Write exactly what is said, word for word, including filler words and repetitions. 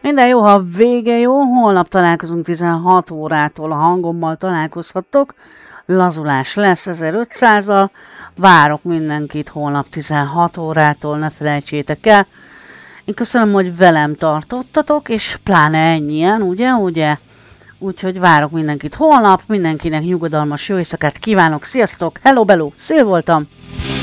Minden jó, ha vége jó, holnap találkozunk tizenhat órától, a hangommal találkozhattok. Lazulás lesz ezerötszázzal. Várok mindenkit holnap tizenhat órától, ne felejtsétek el. Én köszönöm, hogy velem tartottatok, és pláne ennyien, ugye, ugye? Úgyhogy várok mindenkit holnap, mindenkinek nyugodalmas jó éjszakát kívánok, sziasztok, hello, bello, Szél voltam!